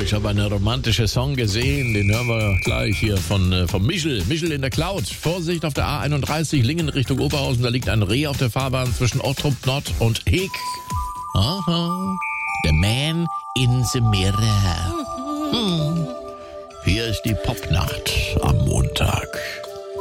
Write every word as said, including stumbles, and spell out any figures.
ich habe einen romantischen Song gesehen, den hören wir gleich hier von, äh, von Michel. Michel in der Cloud. Vorsicht auf der A einunddreißig, Lingen Richtung Oberhausen, da liegt ein Reh auf der Fahrbahn zwischen Ottrup Nord und Heg. Aha, the man in the mirror. Hm. Hier ist die Popnacht am Montag.